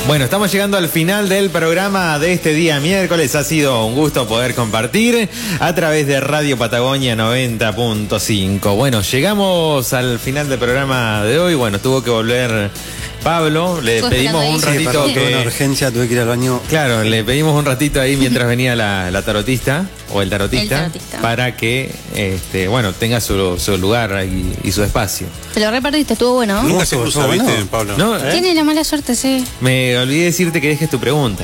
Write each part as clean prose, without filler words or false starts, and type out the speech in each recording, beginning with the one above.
Bueno, estamos llegando al final del programa de este día miércoles. Ha sido un gusto poder compartir a través de Radio Patagonia 90.5. Bueno, llegamos al final del programa de hoy. Bueno, tuvo que volver Pablo. Le pedimos un ratito que... Tuve una urgencia, tuve que ir al baño. Claro, le pedimos un ratito ahí mientras venía la tarotista o el tarotista para que, bueno, tenga su lugar y su espacio. Te lo repartiste, estuvo bueno. Nunca se cruza, ¿viste, Pablo? No, Tiene la mala suerte, sí. Me olvidé decirte que dejes tu pregunta.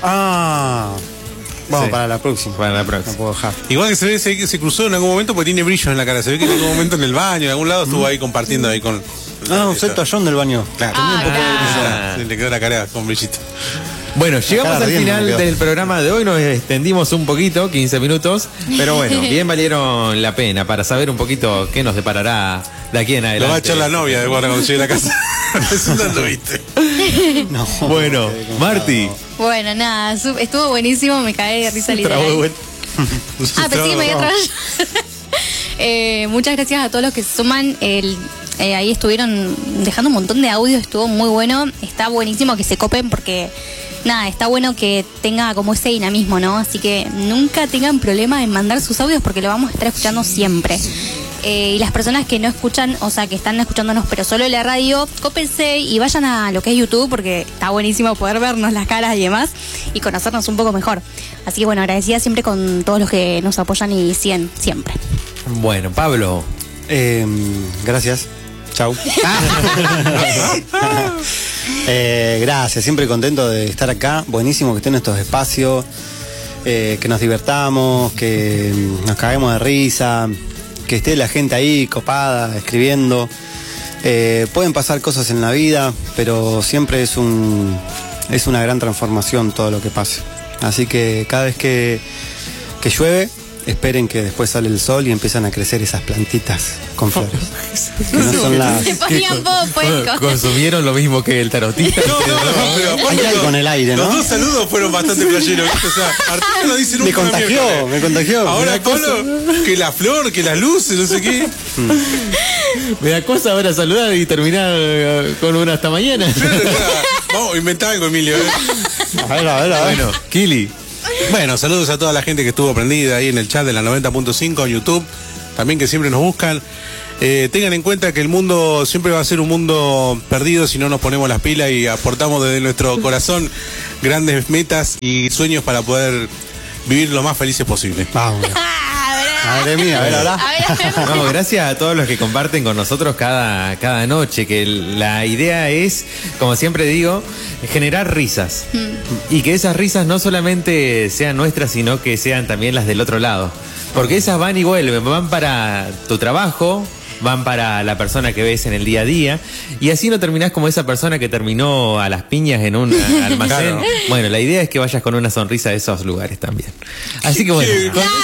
Vamos Sí. para la próxima. Para la próxima. No puedo dejar. Igual que se ve que se cruzó en algún momento porque tiene brillos en la cara. Se ve que en algún momento en el baño, en algún lado estuvo ahí compartiendo ahí con... Usé el toallón del baño. Claro. Se le quedó la cara con brillito. Bueno, llegamos al ardiendo final me quedó. del programa de hoy, nos extendimos un poquito, 15 minutos, pero bueno, bien valieron la pena para saber un poquito qué nos deparará de aquí en adelante. Lo va a echar la novia de guarda cuando llegue a la casa. Eso no lo viste. No. Bueno, Marti. Bueno, nada, estuvo buenísimo, me caí de risa literal. Pensé que me había trabado. Muchas gracias a todos los que se suman. Ahí estuvieron dejando un montón de audios, estuvo muy bueno. Está buenísimo que se copen porque, nada, está bueno que tenga como ese dinamismo, ¿no? Así que nunca tengan problema en mandar sus audios porque lo vamos a estar escuchando siempre. Y las personas que no escuchan, o sea, que están escuchándonos pero solo en la radio, cópense y vayan a lo que es YouTube porque está buenísimo poder vernos las caras y demás y conocernos un poco mejor. Así que bueno, agradecida siempre con todos los que nos apoyan y siguen siempre. Bueno, Pablo. Gracias. Chau. Gracias, siempre contento de estar acá. Buenísimo que estén estos espacios, que nos divertamos, que nos caguemos de risa, que esté la gente ahí copada, escribiendo. Pueden pasar cosas en la vida, pero siempre es una gran transformación todo lo que pase. Así que cada vez que llueve, esperen que después sale el sol y empiezan a crecer esas plantitas con flores. Que no son las... Se ponían todos puescos. ¿Consumieron lo mismo que el tarotista? Pero Hay algo en el aire, ¿no? Los dos saludos fueron bastante playeros, ¿viste? O sea, Artista no dice nunca Me contagió. Ahora Pablo, que la flor, que las luces, no sé qué. Me da cosa ahora saludar y terminar con una hasta mañana. Vamos, inventá algo, Emilio. A ver. Bueno, Kili. Bueno, saludos a toda la gente que estuvo prendida ahí en el chat de la 90.5 en YouTube, también que siempre nos buscan. Tengan en cuenta que el mundo siempre va a ser un mundo perdido si no nos ponemos las pilas y aportamos desde nuestro corazón grandes metas y sueños para poder vivir lo más felices posible. Vamos. Madre mía, a ver ahora. Vamos, gracias a todos los que comparten con nosotros cada noche, que la idea es, como siempre digo, generar risas. Y que esas risas no solamente sean nuestras, sino que sean también las del otro lado. Porque esas van y vuelven, van para tu trabajo, van para la persona que ves en el día a día, y así no terminás como esa persona que terminó a las piñas en un almacén. Claro. Bueno, la idea es que vayas con una sonrisa a esos lugares también. Así que bueno.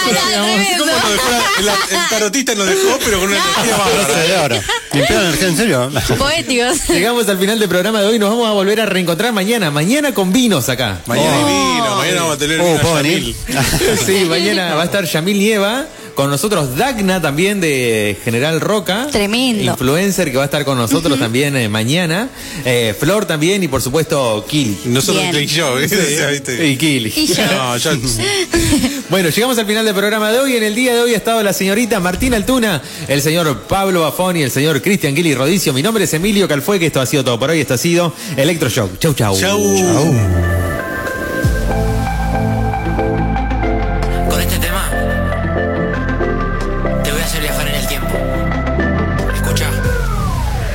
El tarotista nos dejó, pero con una energía bárbara. ¿Limpiaron energía en serio? Poéticos. Llegamos al final del programa de hoy, nos vamos a volver a reencontrar mañana con vinos acá. Mañana vino, mañana vamos a tener vino ¿puedo a venir? Yamil. Sí, mañana va a estar Yamil Nieva. Con nosotros Dagna también de General Roca. Tremendo. Influencer que va a estar con nosotros también mañana. Flor también y por supuesto Kili. Nosotros Bien. y yo, ¿viste? Y Kili. Y yo. No, yo... Bueno, llegamos al final del programa de hoy. En el día de hoy ha estado la señorita Martina Altuna, el señor Pablo Bafón y el señor Cristian Kili Rodicio. Mi nombre es Emilio Calfue, que esto ha sido todo por hoy. Esto ha sido Electroshock. Chau, chau. Chau. Con este tema te voy a hacer viajar en el tiempo.